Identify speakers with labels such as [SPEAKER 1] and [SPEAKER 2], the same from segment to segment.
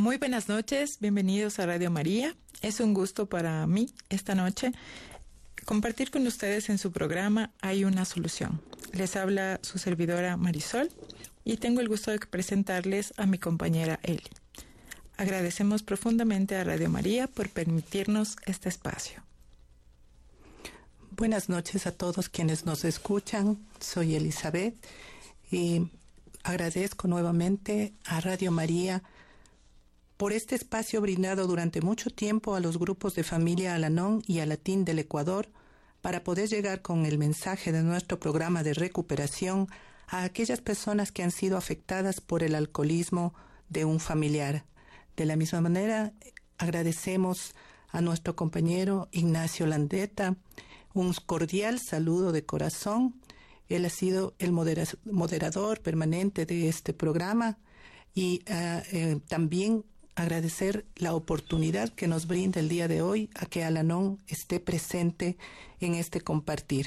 [SPEAKER 1] Muy buenas noches, bienvenidos a Radio María. Es un gusto para mí esta noche compartir con ustedes en su programa Hay una solución. Les habla su servidora Marisol y tengo el gusto de presentarles a mi compañera Eli. Agradecemos profundamente a Radio María por permitirnos este espacio.
[SPEAKER 2] Buenas noches a todos quienes nos escuchan. Soy Elizabeth y agradezco nuevamente a Radio María por este espacio brindado durante mucho tiempo a los grupos de familia Al-Anon y Alatín del Ecuador para poder llegar con el mensaje de nuestro programa de recuperación a aquellas personas que han sido afectadas por el alcoholismo de un familiar. De la misma manera, agradecemos a nuestro compañero Ignacio Landeta un cordial saludo de corazón. Él ha sido el moderador permanente de este programa y también agradecer la oportunidad que nos brinda el día de hoy a que Al-Anon esté presente en este compartir.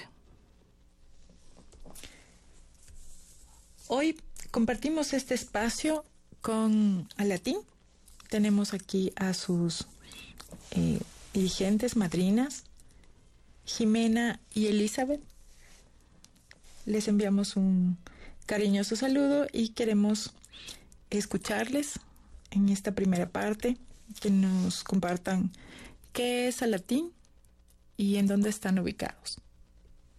[SPEAKER 1] Hoy compartimos este espacio con Alatín. Tenemos aquí a sus dirigentes, madrinas, Jimena y Elizabeth. Les enviamos un cariñoso saludo y queremos escucharles en esta primera parte, que nos compartan qué es Alatín y en dónde están ubicados.